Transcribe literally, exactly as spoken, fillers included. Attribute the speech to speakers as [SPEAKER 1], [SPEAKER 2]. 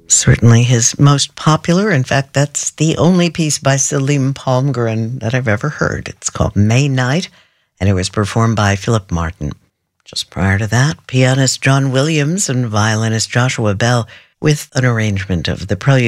[SPEAKER 1] Certainly his most popular. In fact, that's the only piece by Selim Palmgren that I've ever heard. It's called May Night, and it was performed by Philip Martin. Just prior to that, pianist John Williams and violinist Joshua Bell with an arrangement of the Prelude